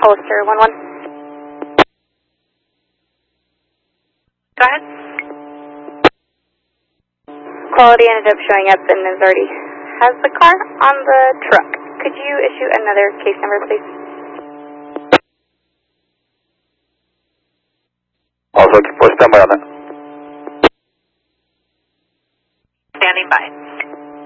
Hollister 1-1. Go ahead. Quality ended up showing up and is already has the car on the truck. Could you issue another case number, please? Also, stand by on that. Standing by.